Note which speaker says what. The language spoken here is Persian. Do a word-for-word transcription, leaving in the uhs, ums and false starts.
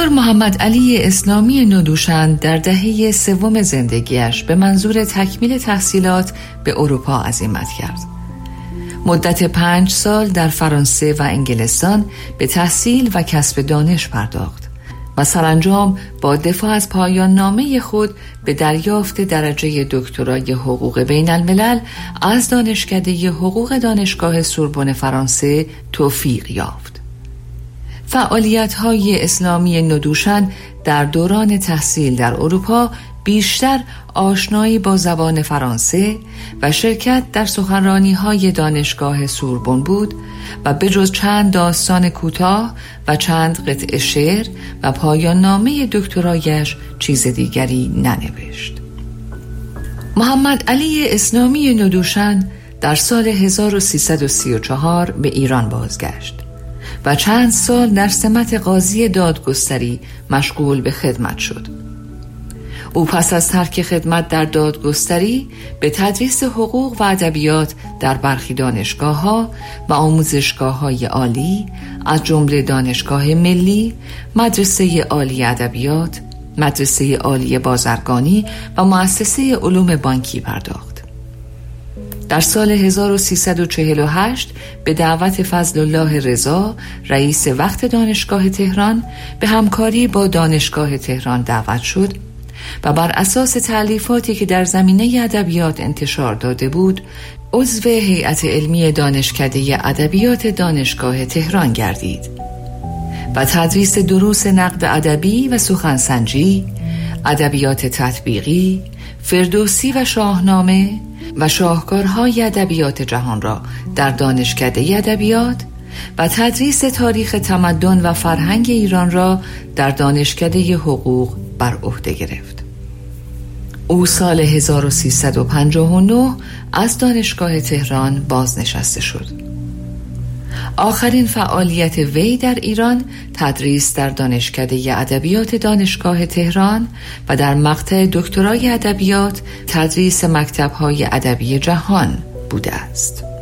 Speaker 1: دکتر محمد علی اسلامی نودوشان در دهه سوم زندگیش به منظور تکمیل تحصیلات به اروپا عزیمت کرد. مدت پنج سال در فرانسه و انگلستان به تحصیل و کسب دانش پرداخت و سرانجام با دفاع از پایان نامه خود به دریافت درجه دکترای حقوق بین الملل از دانشکده حقوق دانشگاه سوربن فرانسه توفیق یافت. فعالیت‌های اسلامی نودوشان در دوران تحصیل در اروپا بیشتر آشنایی با زبان فرانسه و شرکت در سخنرانی‌های دانشگاه سوربن بود و به جز چند داستان کوتاه و چند قطعه شعر و پایان نامه دکترایش چیز دیگری ننوشت. محمد علی اسلامی نودوشان در سال هزار و سیصد و سی و چهار به ایران بازگشت و چند سال در سمت قاضی دادگستری مشغول به خدمت شد. او پس از ترک خدمت در دادگستری به تدریس حقوق و ادبیات در برخی دانشگاه‌ها و آموزشگاه‌های عالی از جمله دانشگاه ملی، مدرسه عالی ادبیات، مدرسه عالی بازرگانی و مؤسسه علوم بانکی پرداخت. در سال هزار و سیصد و چهل و هشت به دعوت فضل الله رضا رئیس وقت دانشگاه تهران به همکاری با دانشگاه تهران دعوت شد و بر اساس تألیفاتی که در زمینه ادبیات انتشار داده بود عضو هیئت علمی دانشکده ادبیات دانشگاه تهران گردید و تدریس دروس نقد ادبی و سخنسنجی، ادبیات تطبیقی، فردوسی و شاهنامه و شاهکارهای ادبیات جهان را در دانشکده ادبیات و تدریس تاریخ تمدن و فرهنگ ایران را در دانشکده حقوق بر عهده گرفت. او سال هزار و سیصد و پنجاه و نه از دانشگاه تهران بازنشسته شد. آخرین فعالیت وی در ایران تدریس در دانشکده ادبیات دانشگاه تهران و در مقطع دکترای ادبیات تدریس مکتب‌های ادبی جهان بوده است.